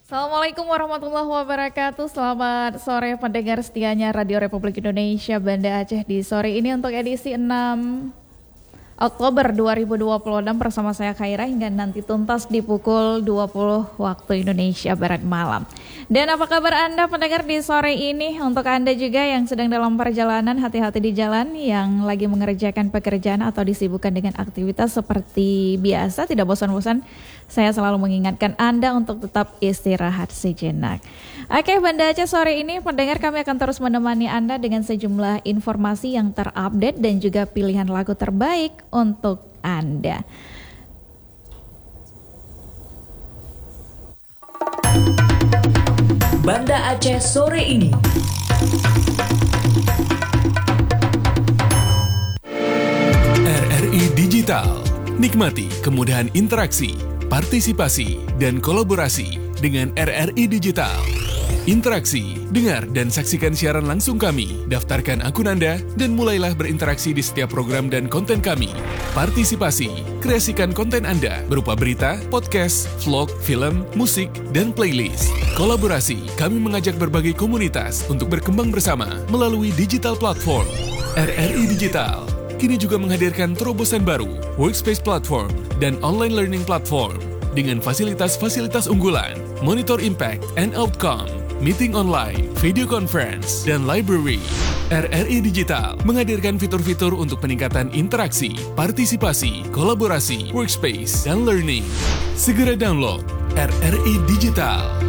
Assalamualaikum warahmatullahi wabarakatuh. Selamat sore pendengar setianya Radio Republik Indonesia Banda Aceh di sore ini untuk edisi 6 Oktober 2026 bersama saya Khaira hingga nanti tuntas di pukul 20 waktu Indonesia Barat malam. Dan apa kabar Anda pendengar di sore ini? Untuk Anda juga yang sedang dalam perjalanan, hati-hati di jalan, yang lagi mengerjakan pekerjaan atau disibukkan dengan aktivitas seperti biasa, tidak bosan-bosan. Saya selalu mengingatkan Anda untuk tetap istirahat sejenak. Oke, Banda Aceh, sore ini pendengar kami akan terus menemani Anda dengan sejumlah informasi yang terupdate dan juga pilihan lagu terbaik untuk Anda. Banda Aceh sore ini. RRI Digital. Nikmati kemudahan interaksi, partisipasi, dan kolaborasi dengan RRI Digital. Interaksi, dengar dan saksikan siaran langsung kami, daftarkan akun Anda, dan mulailah berinteraksi di setiap program dan konten kami. Partisipasi, kreasikan konten Anda berupa berita, podcast, vlog, film, musik, dan playlist. Kolaborasi, kami mengajak berbagai komunitas untuk berkembang bersama melalui digital platform. RRI Digital kini juga menghadirkan terobosan baru, workspace platform, dan online learning platform dengan fasilitas-fasilitas unggulan, monitor impact and outcome, meeting online, video conference, dan library. RRI Digital menghadirkan fitur-fitur untuk peningkatan interaksi, partisipasi, kolaborasi, workspace, dan learning. Segera download RRI Digital.